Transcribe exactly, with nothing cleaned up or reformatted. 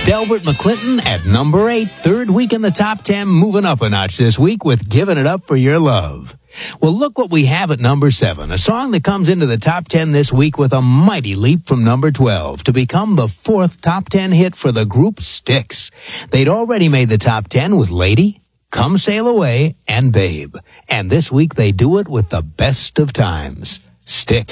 Delbert McClinton at number eight, third week in the top ten, moving up a notch this week with Giving It Up for Your Love. Well, look what we have at number seven, a song that comes into the top ten this week with a mighty leap from number twelve to become the fourth top ten hit for the group Styx. They'd already made the top ten with Lady, Come Sail Away, and Babe. And this week they do it with the best of times. Styx.